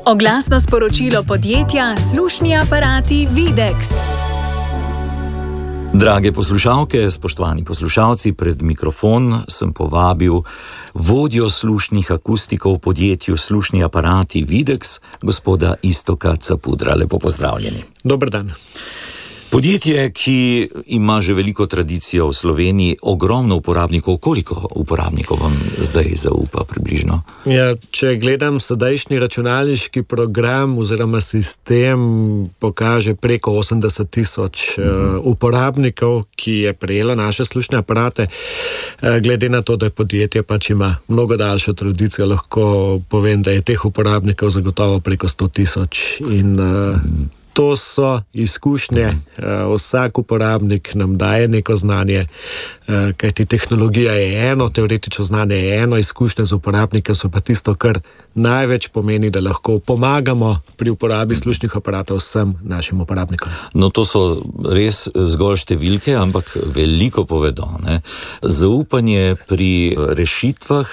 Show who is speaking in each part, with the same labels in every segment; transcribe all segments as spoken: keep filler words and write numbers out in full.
Speaker 1: Oglasno sporočilo podjetja Slušni aparati Videx.
Speaker 2: Drage poslušalke, spoštovani poslušalci, pred mikrofon sem povabil vodjo slušnih akustikov v podjetju Slušni aparati Videx, gospoda Iztoka Capudra. Lepo pozdravljeni.
Speaker 3: Dober dan.
Speaker 2: Podjetje, ki ima že veliko tradicijo v Sloveniji, ogromno uporabnikov. Koliko uporabnikov vam zdaj zaupa približno?
Speaker 3: Ja, če gledam sedajšnji računalniški program oziroma sistem, pokaže preko osemdeset tisoč uh, uporabnikov, ki je prejelo naše slušne aparate. Uh, glede na to, da je podjetje pač ima mnogo daljšo tradicijo, lahko povem, da je teh uporabnikov zagotovo preko sto tisoč in uh, to so izkušnje, vsak uporabnik nam daje neko znanje, kajti tehnologija je eno, teoretično znanje je eno, izkušnje z uporabnike so pa tisto, kar največ pomeni, da lahko pomagamo pri uporabi slušnih aparatov vsem našim uporabnikom.
Speaker 2: No, to so res zgolj številke, ampak veliko povedo, ne? Zaupanje pri rešitvah,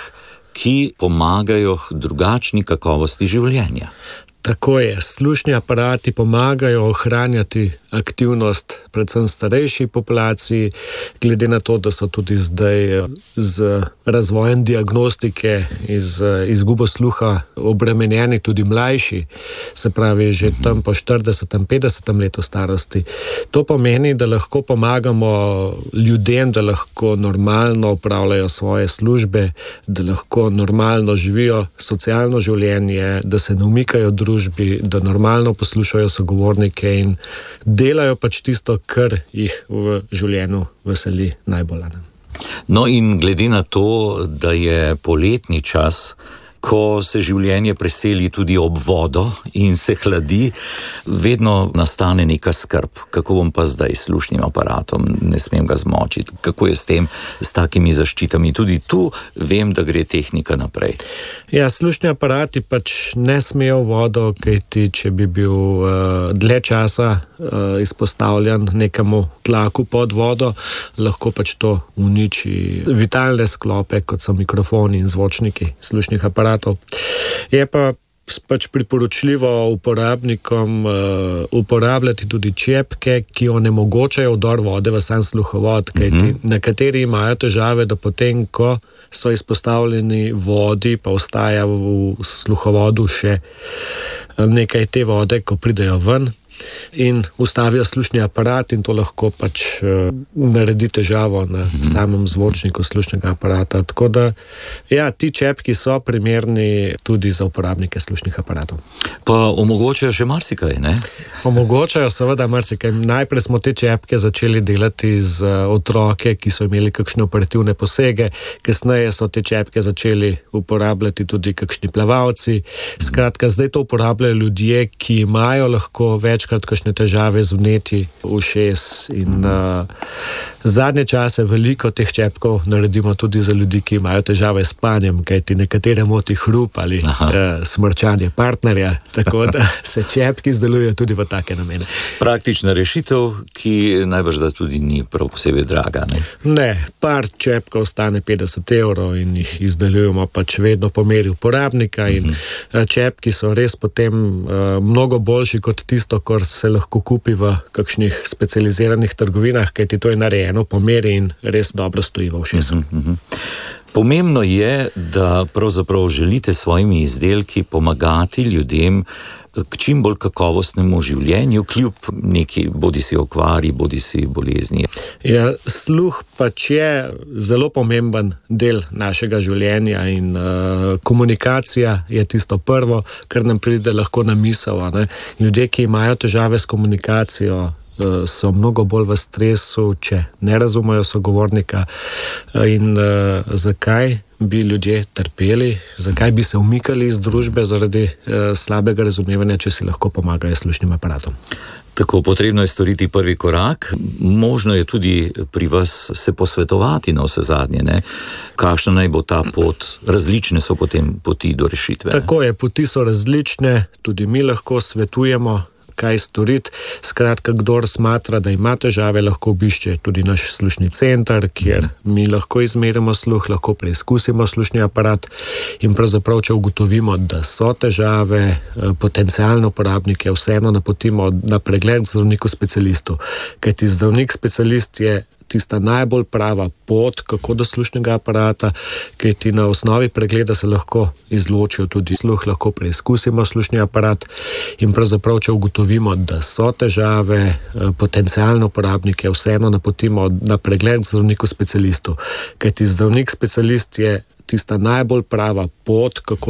Speaker 2: ki pomagajo drugačni kakovosti življenja.
Speaker 3: Tako je, slušni aparati pomagajo ohranjati aktivnost predvsem starejši populaciji, glede na to, da so tudi zdaj z razvojem diagnostike iz izgubo sluha obremenjeni tudi mlajši, se pravi že tam po štiridesetem, petdesetem letu starosti. To pomeni, da lahko pomagamo ljudem, da lahko normalno upravljajo svoje službe, da lahko normalno živijo socialno življenje, da se ne umikajo družbi, da normalno poslušajo sogovornike in delajo pač tisto, kar jih v življenju veseli najbolj.
Speaker 2: No in glede na to, da je poletni čas, ko se življenje preseli tudi ob vodo in se hladi, vedno nastane neka skrb. Kako bom pa zdaj s slušnim aparatom, ne smem ga zmočiti. Kako je s tem, s takimi zaščitami? Tudi tu vem, da gre tehnika naprej.
Speaker 3: Ja, slušni aparati pač ne smejo vodo, kajti če bi bil uh, dlje časa uh, izpostavljen nekemu tlaku pod vodo, lahko pač to uniči vitalne sklope, kot so mikrofoni in zvočniki slušnih aparatov. Je pa pač priporočljivo uporabnikom uh, uporabljati tudi čepke, ki onemogočajo vdor vode v sam sluhovod, kajti uh-huh. nekateri imajo težave, da potem, ko so izpostavljeni vodi, pa ostaja v sluhovodu še nekaj te vode, ko pridejo ven in ustavijo slušni aparat in to lahko pač uh, naredi težavo na mm-hmm. samem zvočniku slušnega aparata. Tako da, ja, ti čepki so primerni tudi za uporabnike slušnih aparatov.
Speaker 2: Pa omogočajo še marsikaj, ne?
Speaker 3: Omogočajo seveda marsikaj. Najprej smo te čepke začeli delati z otroke, ki so imeli kakšne operativne posege, kasneje so te čepke začeli uporabljati tudi kakšni plavalci. Skratka, zdaj to uporabljajo ljudje, ki imajo lahko več kakšne težave z vnetji ušes in uh, zadnje čase veliko teh čepkov naredimo tudi za ljudi, ki imajo težave s spanjem, kajti nekatere moti hrup ali uh, smrčanje partnerja, tako da se čepki izdelujejo tudi v take namene.
Speaker 2: Praktična rešitev, ki najbrž da tudi ni prav posebej draga, ne?
Speaker 3: Ne, par čepkov stane petdeset evrov in jih izdelujemo pač vedno po meri uporabnika in uh-huh. čepki so res potem uh, mnogo boljši kot tisto, kar se lahko kupi v kakšnih specializiranih trgovinah, kajti to je narejeno po meri in res dobro stoji v ušesu.
Speaker 2: Uh-huh, uh-huh. Pomembno je, da pravzaprav želite svojimi izdelki pomagati ljudem k čim bolj kakovostnemu življenju, kljub neki bodisi okvari, bodisi bolezni.
Speaker 3: Ja, sluh pač je zelo pomemben del našega življenja in uh, komunikacija je tisto prvo, kar nam pride lahko na misel. Ne? Ljudje, ki imajo težave s komunikacijo, uh, so mnogo bolj v stresu, če ne razumejo sogovornika. Uh, in uh, zakaj bi ljudje trpeli, zakaj bi se umikali iz družbe zaradi uh, slabega razumevanja, če si lahko pomagajo slušnim aparatom.
Speaker 2: Tako, potrebno je storiti prvi korak, možno je tudi pri vas se posvetovati na vse zadnje, ne? Kakšna naj bo ta pot, različne so potem poti do rešitve.
Speaker 3: Tako je, poti so različne, tudi mi lahko svetujemo kaj storiti. Skratka, kdor smatra, da ima težave, lahko obišče tudi naš slušni center, kjer mi lahko izmerimo sluh, lahko preizkusimo slušni aparat in pravzaprav, če ugotovimo, da so težave, potencialne uporabnike vseeno napotimo na pregled k zdravniku specialistu, kajti zdravnik specialist je tista najbolj prava pot, kako do slušnega aparata, kajti na osnovi pregleda se lahko izločijo tudi sluh, lahko preizkusimo slušni aparat in pravzaprav, če ugotovimo, da so težave, potencialne uporabnike vseeno napotimo na pregled k zdravniku specialistu, kajti zdravnik specialist je tista najbolj prava pot, kako